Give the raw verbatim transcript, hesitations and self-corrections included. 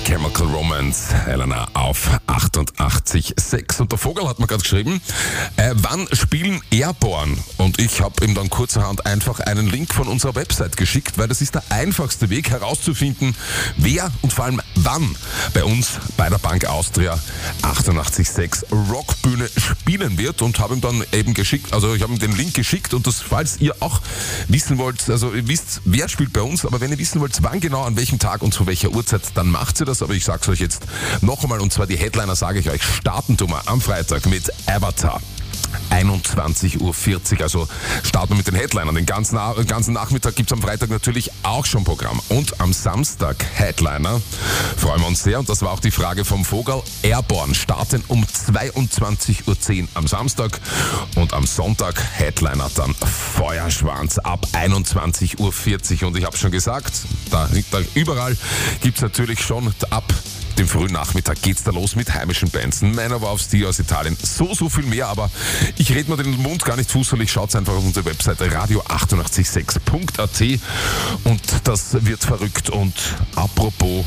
Chemical Romance, Elena auf achtundachtzig Komma sechs. Und der Vogel hat mir gerade geschrieben, äh, wann spielen Airborne? Und ich habe ihm dann kurzerhand einfach einen Link von unserer Website geschickt, weil das ist der einfachste Weg herauszufinden, wer und vor allem wann bei uns bei der Bank Austria achtundachtzig Komma sechs Rockbühne spielen wird, und habe ihm dann eben geschickt, also ich habe ihm den Link geschickt, und das, falls ihr auch wissen wollt, also ihr wisst, wer spielt bei uns, aber wenn ihr wissen wollt, wann genau, an welchem Tag und zu welcher Uhrzeit, dann macht ihr das. Aber ich sag's euch jetzt noch einmal, und zwar die Headliner sage ich euch. Starten tun wir am Freitag mit Avatar. einundzwanzig Uhr vierzig, also starten wir mit den Headlinern. Den ganzen, den ganzen Nachmittag gibt es am Freitag natürlich auch schon Programm. Und am Samstag Headliner, freuen wir uns sehr, und das war auch die Frage vom Vogel, Airborne starten um zweiundzwanzig Uhr zehn am Samstag, und am Sonntag Headliner dann Feuerschwanz ab einundzwanzig Uhr vierzig. Und ich habe schon gesagt, da, da überall gibt es natürlich schon ab dem frühen Nachmittag geht's da los mit heimischen Bands. Manowar of Steel aus Italien, so, so viel mehr, aber ich rede mir den Mund gar nicht fußelig. Schaut einfach auf unsere Webseite radio achtundachtzig Komma sechs Punkt a t, und das wird verrückt. Und apropos